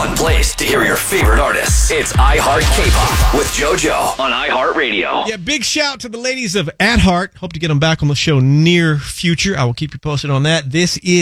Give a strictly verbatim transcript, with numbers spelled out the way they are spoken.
one place to hear your favorite artists. It's iHeart K-Pop with JoJo on iHeartRadio. Yeah, big shout to the ladies of At Heart. Hope to get them back on the show near future. I will keep you posted on that. This is